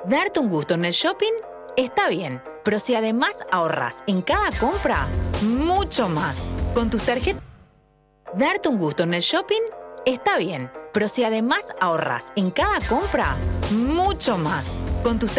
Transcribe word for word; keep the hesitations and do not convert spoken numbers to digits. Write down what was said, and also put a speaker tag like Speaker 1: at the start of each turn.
Speaker 1: Darte un gusto en el shopping está bien, pero si además ahorras en cada compra, mucho más. Con tus tarjetas... Darte un gusto en el shopping está bien, pero si además ahorras en cada compra, mucho más. Con tus